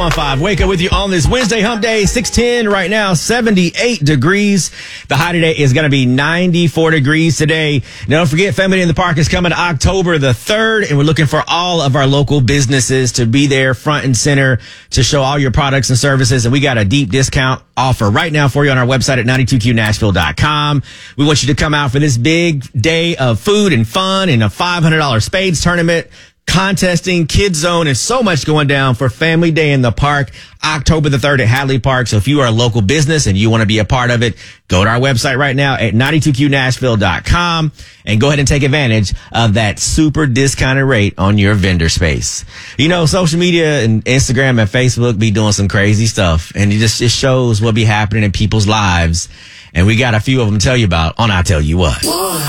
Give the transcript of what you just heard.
On 5, wake up with you on this Wednesday hump day, 6:10 right now, 78 degrees. The high today is going to be 94 degrees today. Now, don't forget, Family in the Park is coming October the 3rd, and we're looking for all of our local businesses to be there front and center to show all your products and services. And we got a deep discount offer right now for you on our website at 92qnashville.com. We want you to come out for this big day of food and fun and a $500 spades tournament, contesting, Kids Zone, and so much going down for Family Day in the Park, October the 3rd at Hadley Park. So if you are a local business and you want to be a part of it, go to our website right now at 92qnashville.com and go ahead and take advantage of that super discounted rate on your vendor space. You know, social media and Instagram and Facebook be doing some crazy stuff, and it shows what be happening in people's lives. And we got a few of them to tell you about on I Tell You What.